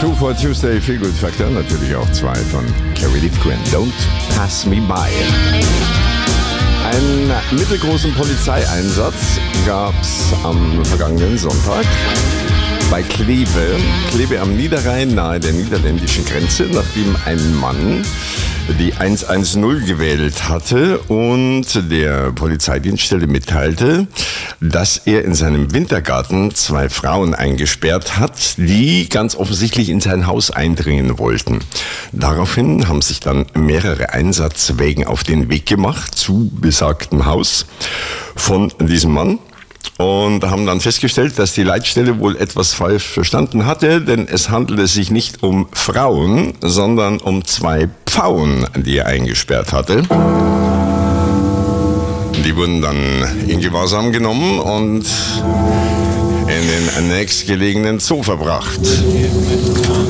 2 for Tuesday, Feel Good Factor, natürlich auch 2 von Carrie Livgren, Don't Pass Me By. Einen mittelgroßen Polizeieinsatz gab es am vergangenen Sonntag bei Kleve am Niederrhein nahe der niederländischen Grenze, nachdem ein Mann die 110 gewählt hatte und der Polizeidienststelle mitteilte, dass er in seinem Wintergarten 2 Frauen eingesperrt hat, die ganz offensichtlich in sein Haus eindringen wollten. Daraufhin haben sich dann mehrere Einsatzwägen auf den Weg gemacht zu besagtem Haus von diesem Mann. Und haben dann festgestellt, dass die Leitstelle wohl etwas falsch verstanden hatte, denn es handelte sich nicht um Frauen, sondern um 2 Pfauen, die er eingesperrt hatte. Die wurden dann in Gewahrsam genommen und in den nächstgelegenen Zoo verbracht.